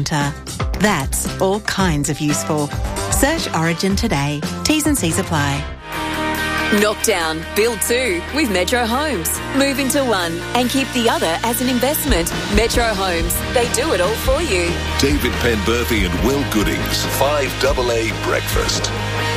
centre. That's all kinds of useful. Search Origin today. T's and C's apply. Knock down, build two with Metro Homes. Move into one and keep the other as an investment. Metro Homes, they do it all for you. David Penberthy and Will Goodings, 5AA Breakfast.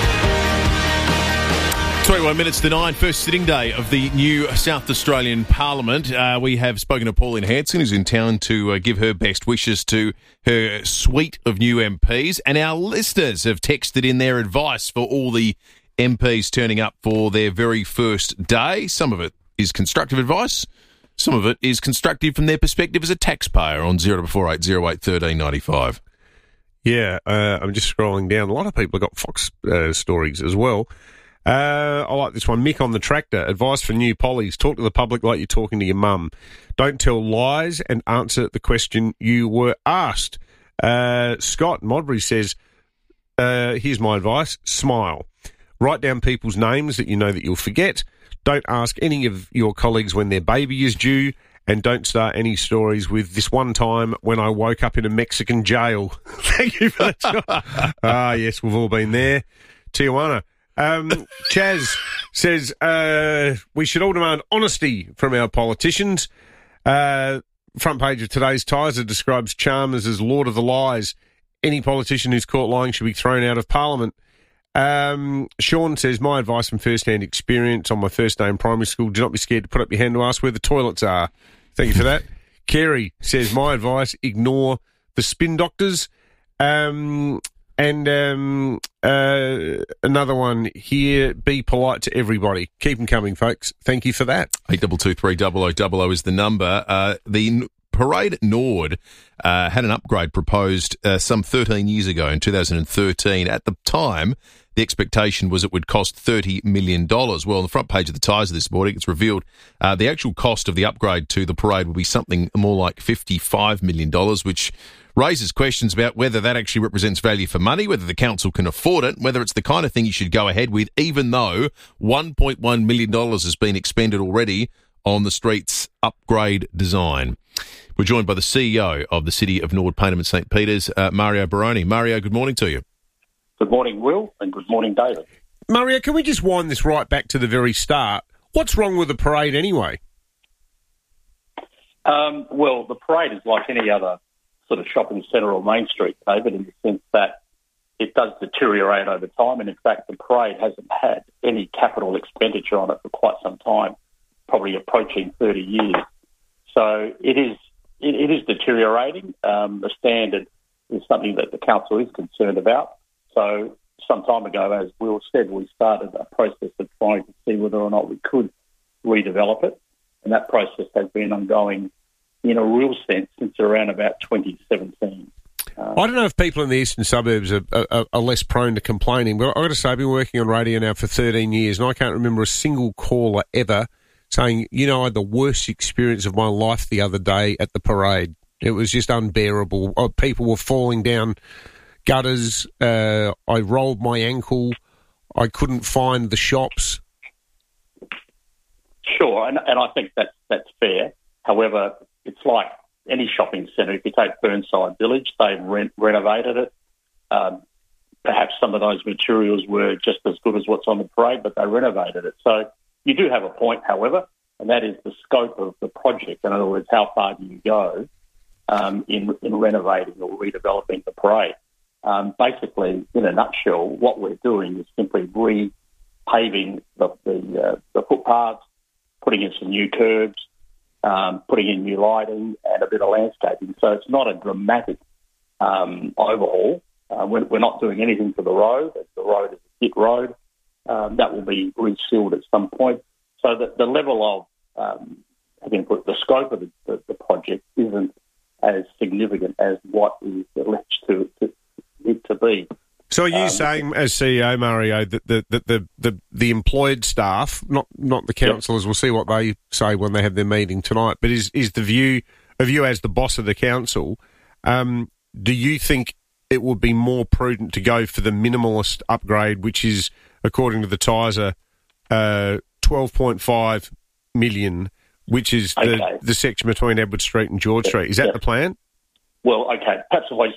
21 minutes to 9, first sitting day of the new South Australian Parliament. We have spoken to Pauline Hanson, who's in town to give her best wishes to her suite of new MPs. And our listeners have texted in their advice for all the MPs turning up for their very first day. Some of it is constructive advice. Some of it is constructive from their perspective as a taxpayer on 0448 08 1395. Yeah, I'm just scrolling down. A lot of people have got Fox stories as well. I like this one. Mick on the tractor. Advice for new pollies. Talk to the public like you're talking to your mum. Don't tell lies and answer the question you were asked. Scott Modbury says, here's my advice. Smile. Write down people's names that you know that you'll forget. Don't ask any of your colleagues when their baby is due. And don't start any stories with this one time when I woke up in a Mexican jail. Thank you for that. Yes, we've all been there. Tijuana. Chaz says, we should all demand honesty from our politicians. Front page of today's Tizer describes Chalmers as Lord of the Lies. Any politician who's caught lying should be thrown out of Parliament. Sean says, my advice from first-hand experience on my first day in primary school, do not be scared to put up your hand to ask where the toilets are. Thank you for that. Kerry says, my advice, ignore the spin doctors. And another one here, be polite to everybody. Keep them coming, folks. Thank you for that. 8223 is the number. The Parade at Nord had an upgrade proposed some 13 years ago in 2013. At the time, the expectation was it would cost $30 million. Well, on the front page of the Tizer this morning, it's revealed the actual cost of the upgrade to the parade will be something more like $55 million, which raises questions about whether that actually represents value for money, whether the council can afford it, whether it's the kind of thing you should go ahead with, even though $1.1 million has been expended already on the street's upgrade design. We're joined by the CEO of the City of Nord, Payneham and St Peters, Mario Baroni. Mario, good morning to you. Good morning, Will, and good morning, David. Mario, can we just wind this right back to the very start? What's wrong with the parade anyway? Well, the parade is like any other sort of shopping centre or main street, David, in the sense that it does deteriorate over time. And in fact, the parade hasn't had any capital expenditure on it for quite some time, probably approaching 30 years. So it is deteriorating. The standard is something that the council is concerned about. So some time ago, as Will said, we started a process of trying to see whether or not we could redevelop it. And that process has been ongoing in a real sense since around about 2017. I don't know if people in the eastern suburbs are less prone to complaining, but I've got to say I've been working on radio now for 13 years and I can't remember a single caller ever saying, I had the worst experience of my life the other day at the parade. It was just unbearable. People were falling down gutters. I rolled my ankle. I couldn't find the shops. Sure, and I think that's fair. However, it's like any shopping centre. If you take Burnside Village, they've renovated it. Perhaps some of those materials were just as good as what's on the parade, but they renovated it. So you do have a point, however, and that is the scope of the project. In other words, how far do you go in renovating or redeveloping the parade? Basically, in a nutshell, what we're doing is simply repaving the footpaths, putting in some new curbs, putting in new lighting and a bit of landscaping. So it's not a dramatic overhaul. We're not doing anything to the road. The road is a pit road. That will be resealed at some point. So the level of, the scope of the project isn't as significant as what is alleged to be. So are you saying, as CEO, Mario, that the employed staff, not the councillors, we'll see what they say when they have their meeting tonight, but is the view of you as the boss of the council, do you think it would be more prudent to go for the minimalist upgrade, which is, according to the Tizer, $12.5 million, which is the section between Edward Street and George Street? Is that the plan? Well, okay. Perhaps if I